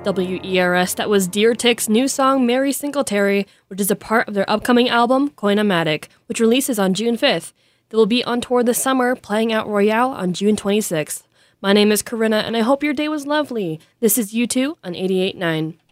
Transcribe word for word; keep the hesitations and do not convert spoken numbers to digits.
W E R S, that was Deer Tick's new song, Mary Singletary, which is a part of their upcoming album, Coin-O-Matic, which releases on June fifth. They will be on tour this summer, playing out Royale on June twenty-sixth. My name is Corinna, and I hope your day was lovely. This is U two on eighty-eight point nine.